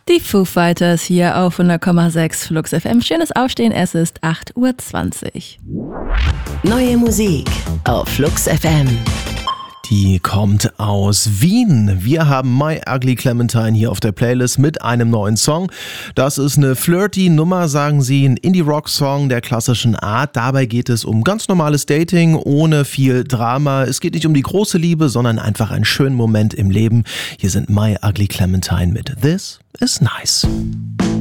Die Foo Fighters hier auf 100,6 Flux FM. Schönes Aufstehen, es ist 8:20 Uhr. Neue Musik auf Flux FM. Die kommt aus Wien. Wir haben My Ugly Clementine hier auf der Playlist mit einem neuen Song. Das ist eine flirty Nummer, sagen sie, ein Indie-Rock-Song der klassischen Art. Dabei geht es um ganz normales Dating, ohne viel Drama. Es geht nicht um die große Liebe, sondern einfach einen schönen Moment im Leben. Hier sind My Ugly Clementine mit This Is Nice.